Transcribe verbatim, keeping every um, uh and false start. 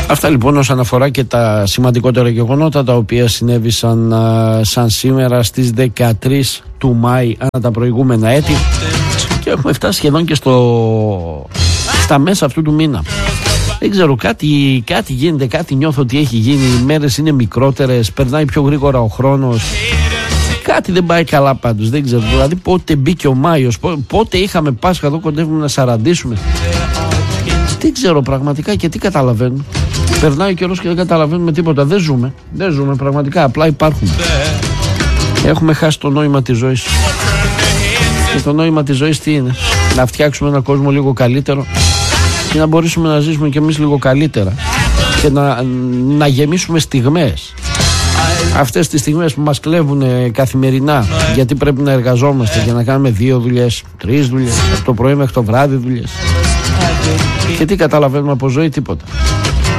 Αυτά λοιπόν όσον αφορά και τα σημαντικότερα γεγονότα τα οποία συνέβησαν α, σαν σήμερα στις δεκατρείς του Μάη ανά τα προηγούμενα έτη, και έχουμε φτάσει σχεδόν και στο, στα μέσα αυτού του μήνα. Δεν ξέρω, κάτι, κάτι γίνεται, κάτι νιώθω ότι έχει γίνει. Οι μέρες είναι μικρότερες, περνάει πιο γρήγορα ο χρόνος. Κάτι δεν πάει καλά πάντως, δεν ξέρω. Δηλαδή πότε μπήκε ο Μάιος, πότε είχαμε Πάσχα εδώ, κοντεύουμε να σαραντήσουμε. Δεν ξέρω πραγματικά και τι καταλαβαίνω. Περνάει ο καιρός και δεν καταλαβαίνουμε τίποτα. Δεν ζούμε, δεν ζούμε πραγματικά, απλά υπάρχουμε. Έχουμε χάσει το νόημα της ζωής. Και το νόημα της ζωής τι είναι? Να φτιάξουμε έναν κόσμο λίγο καλύτερο και να μπορέσουμε να ζήσουμε κι εμείς λίγο καλύτερα και να, να γεμίσουμε στιγμές. Αυτές τις στιγμές που μας κλέβουν καθημερινά, γιατί πρέπει να εργαζόμαστε και να κάνουμε δύο δουλειές, τρεις δουλειές, από το πρωί μέχρι το βράδυ δουλειές. Και τι καταλαβαίνουμε από ζωή? Τίποτα.